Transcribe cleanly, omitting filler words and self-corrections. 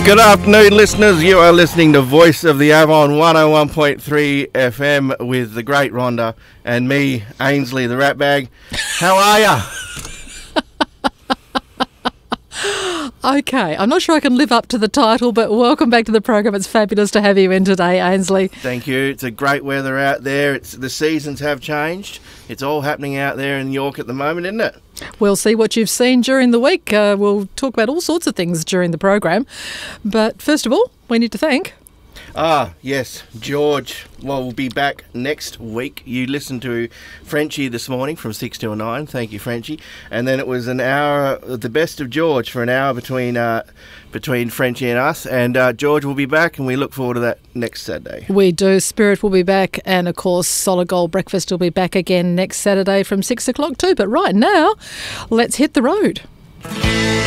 Good afternoon, listeners. You are listening to Voice of the Avon 101.3 FM with the great Rhonda and me, Ainsley the Ratbag. How are ya? Okay, I'm not sure I can live up to the title, but welcome back to the program. It's fabulous to have you in today, Ainsley. Thank you. It's a great weather out there. The seasons have changed. It's all happening out there in York at the moment, isn't it? We'll see what you've seen during the week. We'll talk about all sorts of things during the program. But first of all, we need to thank... Yes, George. Well, we'll be back next week. You listened to Frenchie this morning from 6 till 9. Thank you, Frenchie. And then it was an hour, the best of George, for an hour between Frenchie and us. And George will be back, and we look forward to that next Saturday. We do. Spirit will be back. And, of course, Solid Gold Breakfast will be back again next Saturday from 6 o'clock too. But right now, let's hit the road.